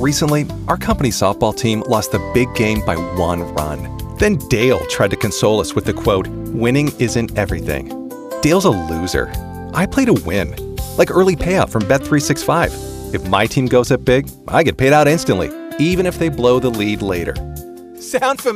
Recently, our company softball team lost the big game by 1 run. Then Dale tried to console us with the quote, "Winning isn't everything." Dale's a loser. I play to win. Like early payout from Bet365. If my team goes up big, I get paid out instantly, even if they blow the lead later. Sound familiar?